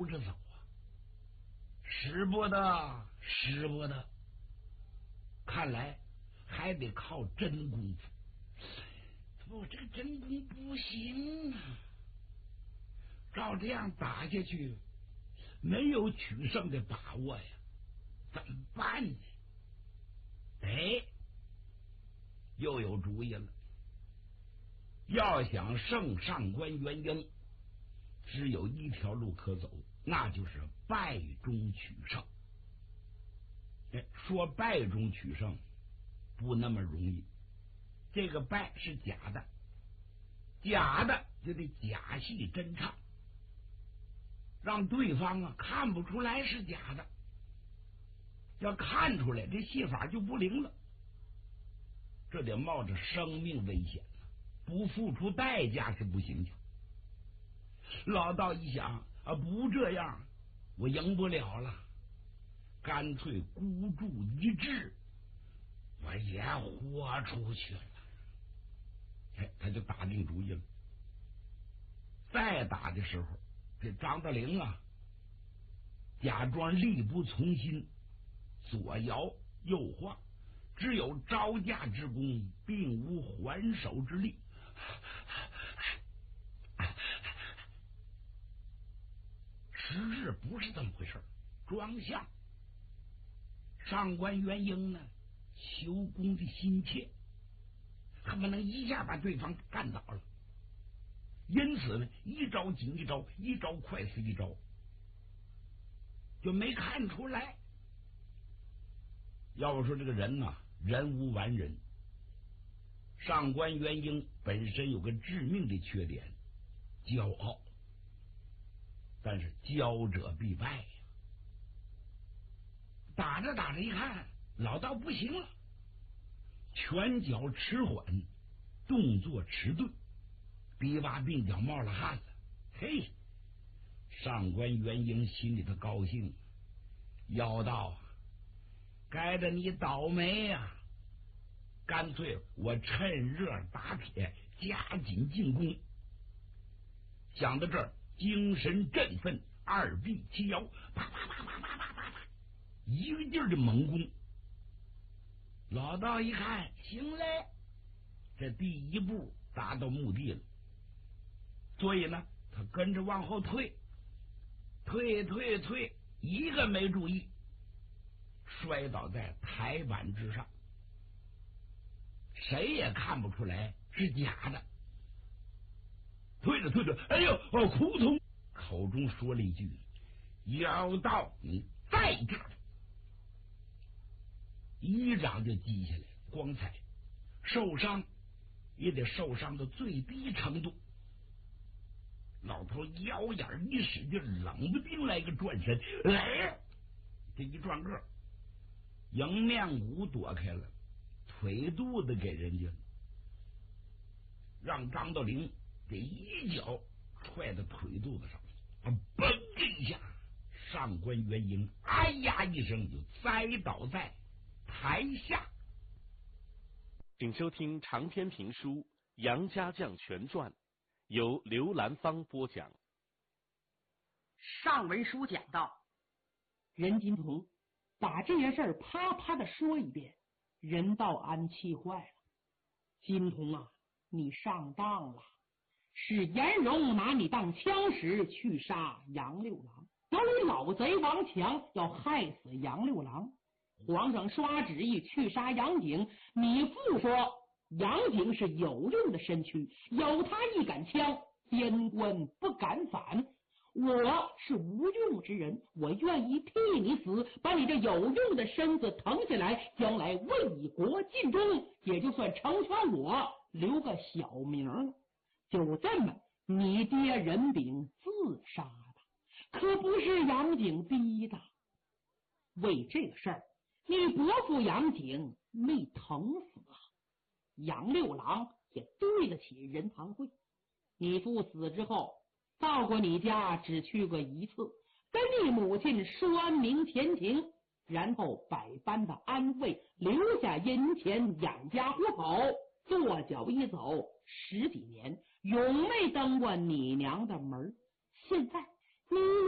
着走啊，使不得，使不得，看来还得靠真功夫。我这个真功不行啊，照这样打下去，没有取胜的把握呀，怎么办呢？哎，又有主意了。要想胜上官元英，只有一条路可走，那就是败中取胜。说败中取胜不那么容易，这个败是假的，假的就得假戏真唱，让对方啊看不出来是假的，要看出来这戏法就不灵了，这得冒着生命危险了，不付出代价是不行的。老道一想啊，不这样我赢不了了，干脆孤注一掷，我也豁出去了。他就打定主意了。再打的时候，这张德龄啊，假装力不从心，左摇右晃，只有招架之功，并无还手之力。实质不是这么回事，装相。上官元英呢，求功的心切，恨不能一下把对方干倒了，因此呢，一招紧一招，一招快似一招，就没看出来。要我说这个人呐，人无完人。上官元英本身有个致命的缺点，骄傲，但是骄者必败呀。打着打着一看，老道不行了，拳脚迟缓，动作迟钝，比把鬓角冒了汗了。嘿，上官元英心里头高兴，妖道啊，该着你倒霉呀！干脆我趁热打铁，加紧进攻。想到这儿，精神振奋，二臂齐摇，啪啪啪啪啪啪啪啪，一个劲儿的猛攻。老道一看，行嘞，这第一步达到目的了，所以呢，他跟着往后退，退，一个没注意，摔倒在台板之上，谁也看不出来是假的。退着，哎呦，苦痛！口中说了一句：“妖道，你在这儿！”一掌就击下来，光彩受伤也得受伤到最低程度。老头腰眼一使劲，冷不丁来个转身，这一转个，迎面骨躲开了，腿肚子给人家了，让张道陵这一脚踹到腿肚子上，嘣一下，上官元英哎呀一声就栽倒在台下。 请收听长篇评书《杨家将全传》，由刘兰芳播讲。 上文书讲到，任金童把这件事啪啪的说一遍，任道安气坏了。金童啊，你上当了，是颜荣拿你当枪使去杀杨六郎，有你老贼王强要害死杨六郎。皇上刷旨意去杀杨景，你父说杨景是有用的身躯，有他一杆枪，边关不敢反。我是无用之人，我愿意替你死，把你这有用的身子腾下来，将来为国尽忠，也就算成全我，留个小名。就这么，你爹任炳自杀的，可不是杨景逼的。为这个事儿，你伯父杨景没疼死啊。杨六郎也对得起任堂会，你父死之后，到过你家只去过一次，跟你母亲说明前情，然后百般的安慰，留下银钱养家糊口，跺脚一走10几年，永没登过你娘的门。现在你